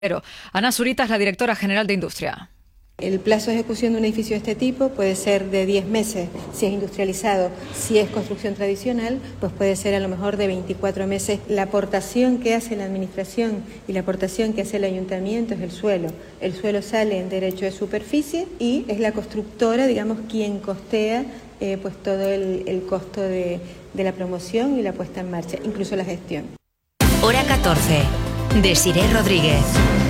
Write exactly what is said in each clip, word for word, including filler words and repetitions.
Pero Ana Zurita es la directora general de Industria. El plazo de ejecución de un edificio de este tipo puede ser de diez meses si es industrializado. Si es construcción tradicional, pues puede ser a lo mejor de veinticuatro meses. La aportación que hace la administración y la aportación que hace el ayuntamiento es el suelo. El suelo sale en derecho de superficie y es la constructora, digamos, quien costea eh, pues todo el, el costo de, de la promoción y la puesta en marcha, incluso la gestión. Hora catorce. Desiree Rodríguez.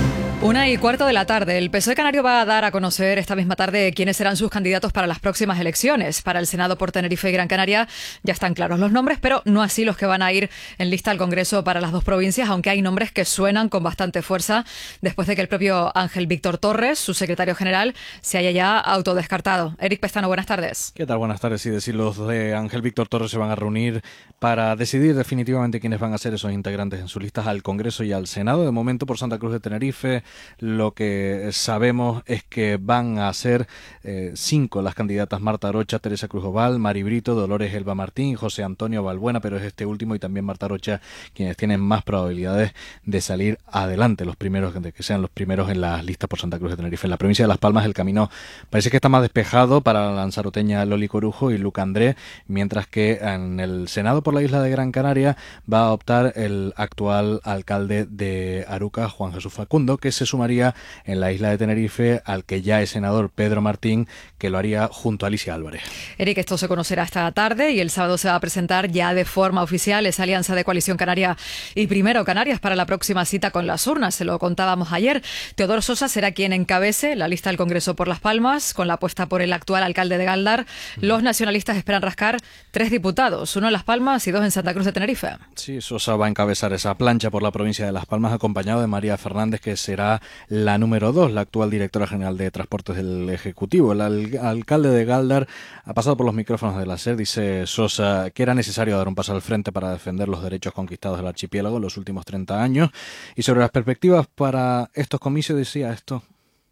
Una y cuarto de la tarde. El P S O E canario va a dar a conocer esta misma tarde quiénes serán sus candidatos para las próximas elecciones. Para el Senado por Tenerife y Gran Canaria ya están claros los nombres, pero no así los que van a ir en lista al Congreso para las dos provincias, aunque hay nombres que suenan con bastante fuerza después de que el propio Ángel Víctor Torres, su secretario general, se haya ya autodescartado. Eric Pestano, buenas tardes. ¿Qué tal? Buenas tardes. Sí, decir, los de Ángel Víctor Torres se van a reunir para decidir definitivamente quiénes van a ser esos integrantes en sus listas al Congreso y al Senado. De momento por Santa Cruz de Tenerife, lo que sabemos es que van a ser eh, cinco las candidatas: Marta Arocha, Teresa Cruz Oval, Mari Brito, Dolores Elba Martín, José Antonio Balbuena, pero es este último y también Marta Arocha quienes tienen más probabilidades de salir adelante, los primeros, de que sean los primeros en las listas por Santa Cruz de Tenerife. En la provincia de Las Palmas el camino parece que está más despejado para la lanzaroteña Loli Corujo y Luca André, mientras que en el Senado por la isla de Gran Canaria va a optar el actual alcalde de Aruca, Juan Jesús Facundo, que se sumaría en la isla de Tenerife al que ya es senador Pedro Martín, que lo haría junto a Alicia Álvarez. Eric, esto se conocerá esta tarde y el sábado se va a presentar ya de forma oficial esa alianza de Coalición Canaria y Primero Canarias para la próxima cita con las urnas. Se lo contábamos ayer. Teodoro Sosa será quien encabece la lista del Congreso por Las Palmas, con la apuesta por el actual alcalde de Gáldar. Los nacionalistas esperan rascar tres diputados, uno en Las Palmas y dos en Santa Cruz de Tenerife. Sí, Sosa va a encabezar esa plancha por la provincia de Las Palmas, acompañado de María Fernández, que será la número dos, la actual directora general de Transportes del Ejecutivo. El al alcalde de Gáldar ha pasado por los micrófonos de la SER. Dice Sosa que era necesario dar un paso al frente para defender los derechos conquistados del archipiélago en los últimos treinta años. Y sobre las perspectivas para estos comicios decía esto: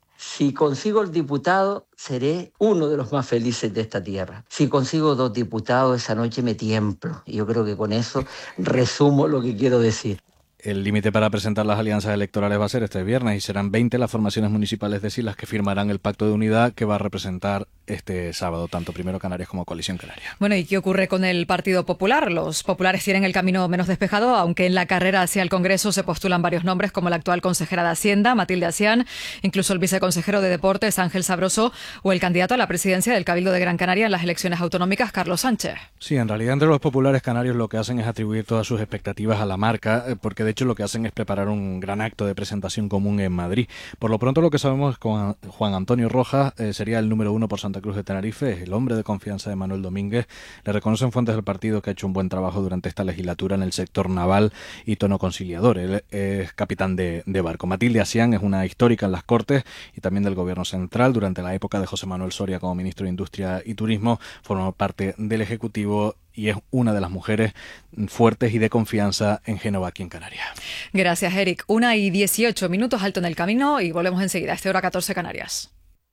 si consigo el diputado, seré uno de los más felices de esta tierra. Si consigo dos diputados, esa noche me tiemblo. Y yo creo que con eso resumo lo que quiero decir. El límite para presentar las alianzas electorales va a ser este viernes y serán veinte las formaciones municipales de Silas que firmarán el pacto de unidad que va a representar este sábado tanto Primero Canarias como Coalición Canaria. Bueno, ¿y qué ocurre con el Partido Popular? Los populares tienen el camino menos despejado, aunque en la carrera hacia el Congreso se postulan varios nombres como la actual consejera de Hacienda, Matilde Asián, incluso el viceconsejero de Deportes, Ángel Sabroso, o el candidato a la presidencia del Cabildo de Gran Canaria en las elecciones autonómicas, Carlos Sánchez. Sí, en realidad entre los populares canarios lo que hacen es atribuir todas sus expectativas a la marca, porque de hecho lo que hacen es preparar un gran acto de presentación común en Madrid. Por lo pronto lo que sabemos con Juan Antonio Rojas eh, sería el número uno por Santa Cruz de Tenerife, es el hombre de confianza de Manuel Domínguez. Le reconocen fuentes del partido que ha hecho un buen trabajo durante esta legislatura en el sector naval y tono conciliador. Él es capitán de, de barco. Matilde Asián es una histórica en las Cortes y también del Gobierno Central. Durante la época de José Manuel Soria como ministro de Industria y Turismo formó parte del Ejecutivo y es una de las mujeres fuertes y de confianza en Génova, aquí en Canarias. Gracias, Eric. Una y dieciocho minutos, alto en el camino, y volvemos enseguida a esta hora catorce Canarias.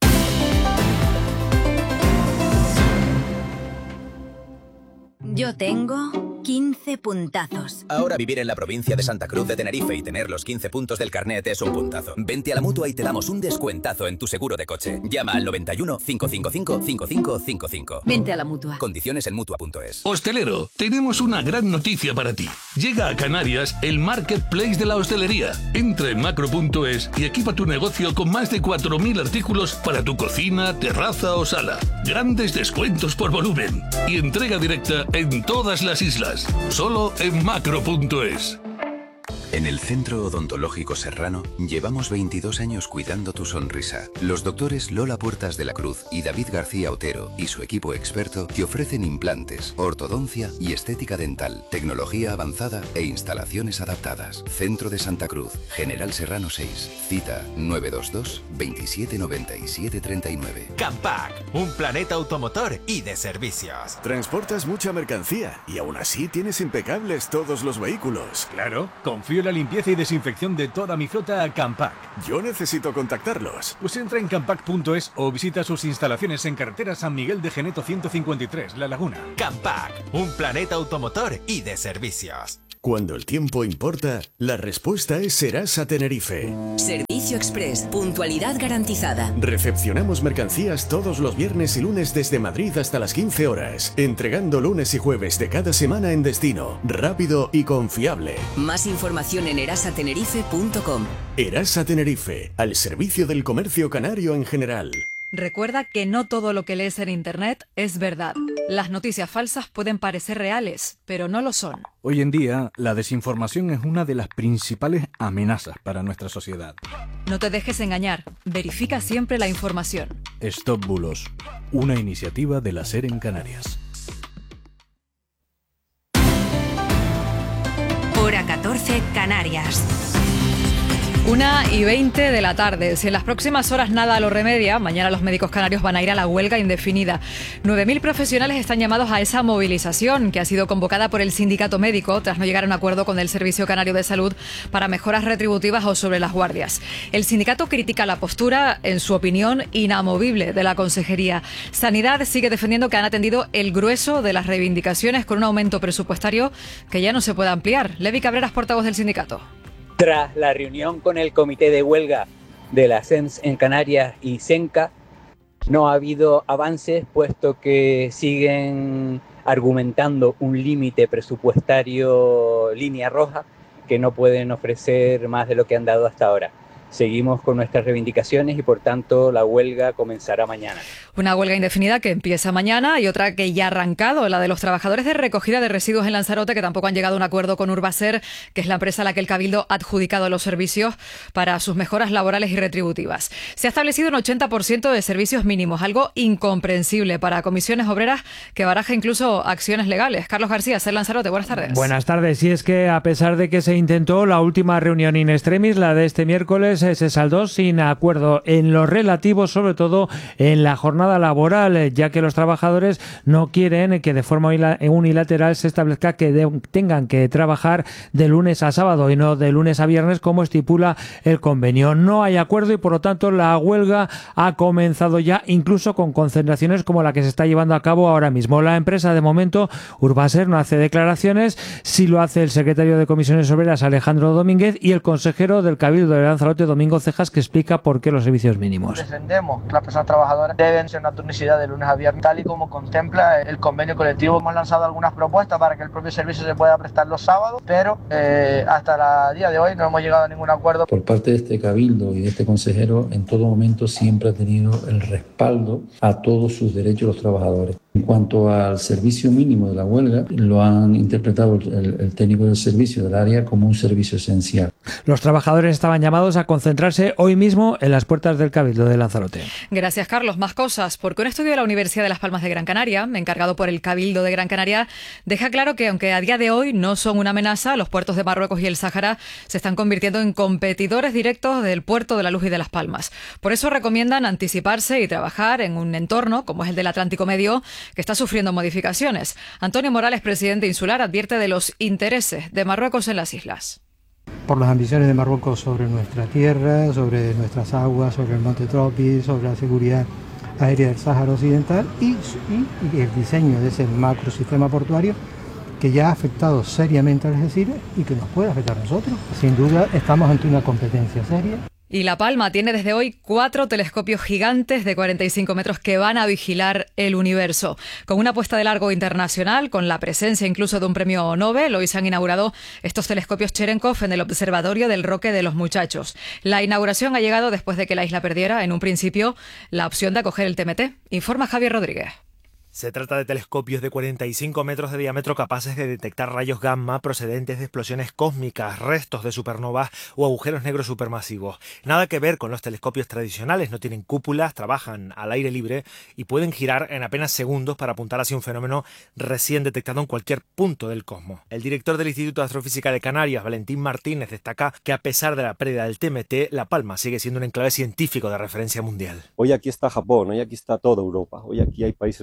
Yo tengo quince puntazos. Ahora vivir en la provincia de Santa Cruz de Tenerife y tener los quince puntos del carnet es un puntazo. Vente a la Mutua y te damos un descuentazo en tu seguro de coche. Llama al noventa y uno, cinco cinco cinco, cinco cinco cinco cinco. Vente a la Mutua. Condiciones en Mutua punto es. Hostelero, tenemos una gran noticia para ti. Llega a Canarias el Marketplace de la hostelería. Entra en macro punto es y equipa tu negocio con más de cuatro mil artículos para tu cocina, terraza o sala. Grandes descuentos por volumen y entrega directa en todas las islas. Solo en macro punto es. En el Centro Odontológico Serrano llevamos veintidós años cuidando tu sonrisa. Los doctores Lola Puertas de la Cruz y David García Otero y su equipo experto te ofrecen implantes, ortodoncia y estética dental, tecnología avanzada e instalaciones adaptadas. Centro de Santa Cruz, General Serrano seis. Cita nueve dos dos, veintisiete noventa y siete treinta y nueve. Campac, un planeta automotor y de servicios. Transportas mucha mercancía y aún así tienes impecables todos los vehículos. Claro, confío en la limpieza y desinfección de toda mi flota a Campac. Yo necesito contactarlos. Pues entra en campac punto es o visita sus instalaciones en carretera San Miguel de Geneto ciento cincuenta y tres, La Laguna. Campac, un planeta automotor y de servicios. Cuando el tiempo importa, la respuesta es Serasa Tenerife. Servicio Express, puntualidad garantizada. Recepcionamos mercancías todos los viernes y lunes desde Madrid hasta las quince horas, entregando lunes y jueves de cada semana en destino, rápido y confiable. Más información en erasa tenerife punto com. Erasa Tenerife, al servicio del comercio canario en general. Recuerda que no todo lo que lees en Internet es verdad. Las noticias falsas pueden parecer reales, pero no lo son. Hoy en día, la desinformación es una de las principales amenazas para nuestra sociedad. No te dejes engañar. Verifica siempre la información. Stop Bulos, una iniciativa de la SER en Canarias. Hora catorce, Canarias. Una y veinte de la tarde. Si en las próximas horas nada lo remedia, mañana los médicos canarios van a ir a la huelga indefinida. nueve mil profesionales están llamados a esa movilización que ha sido convocada por el sindicato médico tras no llegar a un acuerdo con el Servicio Canario de Salud para mejoras retributivas o sobre las guardias. El sindicato critica la postura, en su opinión, inamovible de la Consejería. Sanidad sigue defendiendo que han atendido el grueso de las reivindicaciones con un aumento presupuestario que ya no se puede ampliar. Levi Cabreras, portavoz del sindicato. Tras la reunión con el comité de huelga de la C E N S en Canarias y SENCA, no ha habido avances, puesto que siguen argumentando un límite presupuestario línea roja que no pueden ofrecer más de lo que han dado hasta ahora. Seguimos con nuestras reivindicaciones y, por tanto, la huelga comenzará mañana. Una huelga indefinida que empieza mañana y otra que ya ha arrancado, la de los trabajadores de recogida de residuos en Lanzarote, que tampoco han llegado a un acuerdo con Urbaser, que es la empresa a la que el Cabildo ha adjudicado los servicios para sus mejoras laborales y retributivas. Se ha establecido un ochenta por ciento de servicios mínimos, algo incomprensible para comisiones obreras que baraja incluso acciones legales. Carlos García, SER Lanzarote, buenas tardes. Buenas tardes. Y es que, a pesar de que se intentó la última reunión in extremis, la de este miércoles, se saldó sin acuerdo en lo relativo, sobre todo en la jornada laboral, ya que los trabajadores no quieren que de forma unilateral se establezca que de, tengan que trabajar de lunes a sábado y no de lunes a viernes como estipula el convenio. No hay acuerdo y, por lo tanto, la huelga ha comenzado ya, incluso con concentraciones como la que se está llevando a cabo ahora mismo. La empresa, de momento, Urbaser, no hace declaraciones, sí lo hace el secretario de Comisiones Obreras, Alejandro Domínguez, y el consejero del Cabildo de Lanzarote, Domingo Cejas, que explica por qué los servicios mínimos. Defendemos que las personas trabajadoras deben ser una turnicidad de lunes a viernes, tal y como contempla el convenio colectivo. Hemos lanzado algunas propuestas para que el propio servicio se pueda prestar los sábados, pero eh, hasta el día de hoy no hemos llegado a ningún acuerdo. Por parte de este Cabildo y de este consejero, en todo momento siempre ha tenido el respaldo a todos sus derechos los trabajadores. En cuanto al servicio mínimo de la huelga, lo han interpretado el, el técnico del servicio del área como un servicio esencial. Los trabajadores estaban llamados a concentrarse hoy mismo en las puertas del Cabildo de Lanzarote. Gracias, Carlos. Más cosas, porque un estudio de la Universidad de Las Palmas de Gran Canaria, encargado por el Cabildo de Gran Canaria, deja claro que, aunque a día de hoy no son una amenaza, los puertos de Marruecos y el Sáhara se están convirtiendo en competidores directos del puerto de La Luz y de Las Palmas. Por eso recomiendan anticiparse y trabajar en un entorno como es el del Atlántico Medio, que está sufriendo modificaciones. Antonio Morales, presidente insular, advierte de los intereses de Marruecos en las islas. Por las ambiciones de Marruecos sobre nuestra tierra, sobre nuestras aguas, sobre el Monte Tropis, sobre la seguridad aérea del Sáhara Occidental y, y, y el diseño de ese macrosistema portuario que ya ha afectado seriamente a Algeciras y que nos puede afectar a nosotros. Sin duda estamos ante una competencia seria. Y La Palma tiene desde hoy cuatro telescopios gigantes de cuarenta y cinco metros que van a vigilar el universo. Con una apuesta de largo internacional, con la presencia incluso de un premio Nobel, hoy se han inaugurado estos telescopios Cherenkov en el Observatorio del Roque de los Muchachos. La inauguración ha llegado después de que la isla perdiera, en un principio, la opción de acoger el T M T. Informa Javier Rodríguez. Se trata de telescopios de cuarenta y cinco metros de diámetro capaces de detectar rayos gamma procedentes de explosiones cósmicas, restos de supernovas o agujeros negros supermasivos. Nada que ver con los telescopios tradicionales, no tienen cúpulas, trabajan al aire libre y pueden girar en apenas segundos para apuntar hacia un fenómeno recién detectado en cualquier punto del cosmos. El director del Instituto de Astrofísica de Canarias, Valentín Martínez, destaca que a pesar de la pérdida del T M T, La Palma sigue siendo un enclave científico de referencia mundial. Hoy aquí está Japón, hoy aquí está toda Europa, hoy aquí hay países de todo el mundo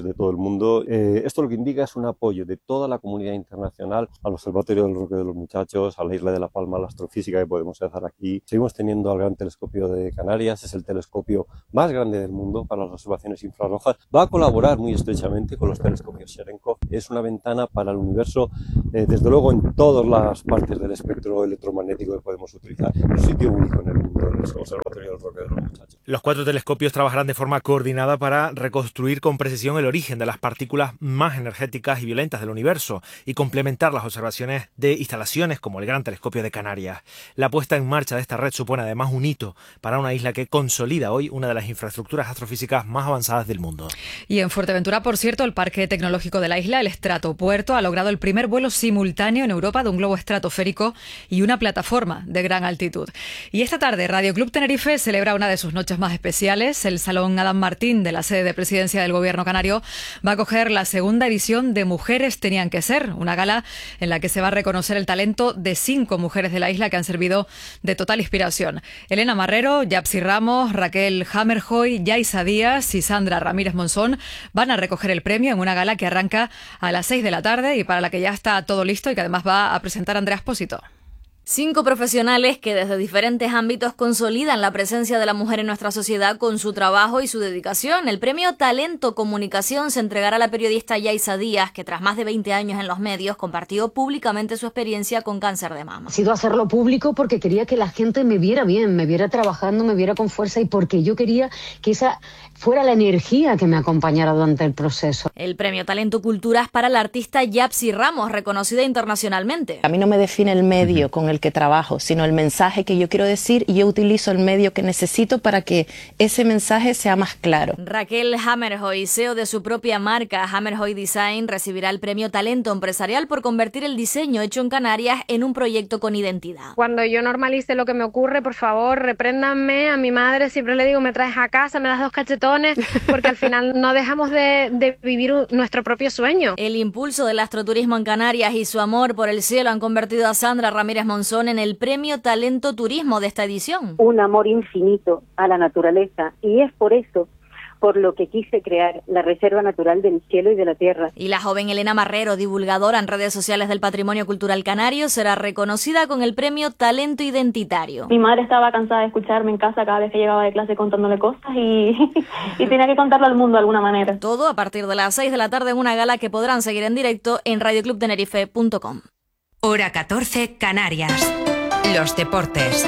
mundo. Eh, esto lo que indica es un apoyo de toda la comunidad internacional al Observatorio del Roque de los Muchachos, a la Isla de La Palma, a la astrofísica que podemos hacer aquí. Seguimos teniendo al Gran Telescopio de Canarias, es el telescopio más grande del mundo para las observaciones infrarrojas. Va a colaborar muy estrechamente con los telescopios Cherenkov. Es una ventana para el universo, eh, desde luego en todas las partes del espectro electromagnético que podemos utilizar. Es un sitio único en el mundo, en el Observatorio del Roque de los Muchachos. Los cuatro telescopios trabajarán de forma coordinada para reconstruir con precisión el origen de las partículas más energéticas y violentas del universo y complementar las observaciones de instalaciones como el Gran Telescopio de Canarias. La puesta en marcha de esta red supone además un hito para una isla que consolida hoy una de las infraestructuras astrofísicas más avanzadas del mundo. Y en Fuerteventura, por cierto, el Parque Tecnológico de la isla, el Stratopuerto, ha logrado el primer vuelo simultáneo en Europa de un globo estratosférico y una plataforma de gran altitud. Y esta tarde, Radio Club Tenerife celebra una de sus noches más especiales. El Salón Adam Martín de la sede de presidencia del Gobierno canario va a acoger la segunda edición de Mujeres Tenían que Ser, una gala en la que se va a reconocer el talento de cinco mujeres de la isla que han servido de total inspiración. Elena Marrero, Yapsi Ramos, Raquel Hammerhoy, Yaisa Díaz y Sandra Ramírez Monzón van a recoger el premio en una gala que arranca a las seis de la tarde y para la que ya está todo listo y que además va a presentar Andrea Espósito. Cinco profesionales que desde diferentes ámbitos consolidan la presencia de la mujer en nuestra sociedad con su trabajo y su dedicación. El premio Talento Comunicación se entregará a la periodista Yaisa Díaz, que tras más de veinte años en los medios compartió públicamente su experiencia con cáncer de mama. Ha sido hacerlo público porque quería que la gente me viera bien, me viera trabajando, me viera con fuerza y porque yo quería que esa fuera la energía que me acompañara durante el proceso. El premio Talento Cultura es para la artista Yapsi Ramos, reconocida internacionalmente. A mí no me define el medio con el que trabajo, sino el mensaje que yo quiero decir y yo utilizo el medio que necesito para que ese mensaje sea más claro. Raquel Hammerhoy, C E O de su propia marca Hammerhoy Design, recibirá el premio Talento Empresarial por convertir el diseño hecho en Canarias en un proyecto con identidad. Cuando yo normalice lo que me ocurre, por favor, repréndanme. A mi madre siempre le digo, me traes a casa, me das dos cachetones, porque al final no dejamos de, de vivir nuestro propio sueño. El impulso del astroturismo en Canarias y su amor por el cielo han convertido a Sandra Ramírez Monzón en el premio Talento Turismo de esta edición. Un amor infinito a la naturaleza y es por eso por lo que quise crear la Reserva Natural del Cielo y de la Tierra. Y la joven Elena Marrero, divulgadora en redes sociales del patrimonio cultural canario, será reconocida con el premio Talento Identitario. Mi madre estaba cansada de escucharme en casa cada vez que llegaba de clase contándole cosas y, y tenía que contarlo al mundo de alguna manera. Todo a partir de las seis de la tarde en una gala que podrán seguir en directo en radio club tenerife punto com. Hora catorce, Canarias. Los deportes.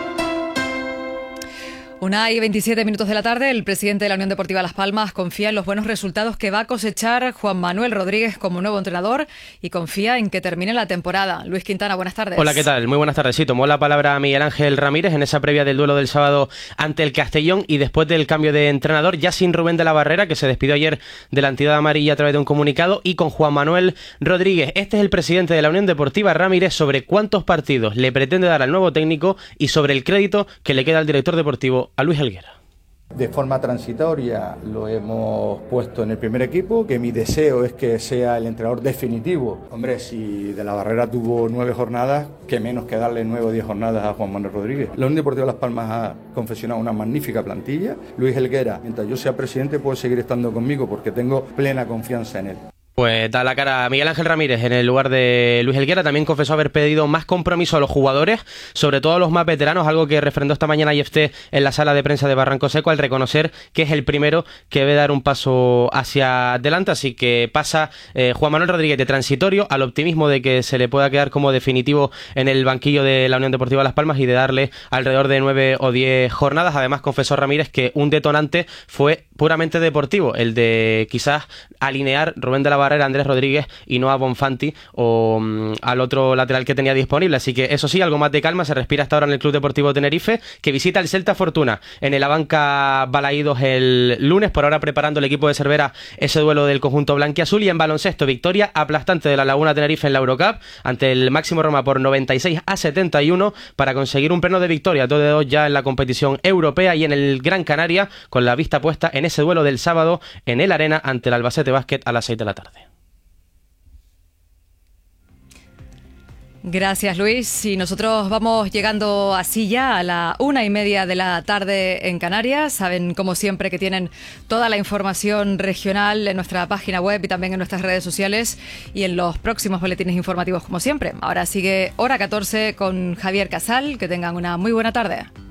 Una y veintisiete minutos de la tarde, el presidente de la Unión Deportiva Las Palmas confía en los buenos resultados que va a cosechar Juan Manuel Rodríguez como nuevo entrenador y confía en que termine la temporada. Luis Quintana, buenas tardes. Hola, ¿qué tal? Muy buenas tardes. Sí, tomó la palabra Miguel Ángel Ramírez en esa previa del duelo del sábado ante el Castellón y después del cambio de entrenador, ya sin Rubén de la Barrera, que se despidió ayer de la entidad amarilla a través de un comunicado, y con Juan Manuel Rodríguez. Este es el presidente de la Unión Deportiva Ramírez sobre cuántos partidos le pretende dar al nuevo técnico y sobre el crédito que le queda al director deportivo, a Luis Helguera. De forma transitoria lo hemos puesto en el primer equipo, que mi deseo es que sea el entrenador definitivo. Hombre, si de la Barrera tuvo nueve jornadas, qué menos que darle nueve o diez jornadas a Juan Manuel Rodríguez. La Unión Deportiva Las Palmas ha confeccionado una magnífica plantilla. Luis Helguera, mientras yo sea presidente, puede seguir estando conmigo porque tengo plena confianza en él. Pues da la cara a Miguel Ángel Ramírez en el lugar de Luis Helguera. También confesó haber pedido más compromiso a los jugadores, sobre todo a los más veteranos, algo que refrendó esta mañana I F T en la sala de prensa de Barranco Seco, al reconocer que es el primero que debe dar un paso hacia adelante. Así que pasa eh, Juan Manuel Rodríguez de transitorio al optimismo de que se le pueda quedar como definitivo en el banquillo de la Unión Deportiva Las Palmas y de darle alrededor de nueve o diez jornadas. Además, confesó Ramírez que un detonante fue puramente deportivo, el de quizás alinear Rubén de la Barrera, Andrés Rodríguez y no a Bonfanti o um, al otro lateral que tenía disponible. Así que eso sí, algo más de calma se respira hasta ahora en el Club Deportivo Tenerife, que visita el Celta Fortuna en el Abanca Balaídos el lunes. Por ahora preparando el equipo de Cervera ese duelo del conjunto blanquiazul. Y en baloncesto, victoria aplastante de la Laguna Tenerife en la Eurocup ante el Máximo Roma por noventa y seis a setenta y uno para conseguir un pleno de victoria, dos de dos ya en la competición europea. Y en el Gran Canaria, con la vista puesta en ese duelo del sábado en el Arena ante el Albacete Básquet a las seis de la tarde. Gracias, Luis. Y nosotros vamos llegando así ya a la una y media de la tarde en Canarias. Saben, como siempre, que tienen toda la información regional en nuestra página web y también en nuestras redes sociales y en los próximos boletines informativos, como siempre. Ahora sigue Hora catorce con Javier Casal. Que tengan una muy buena tarde.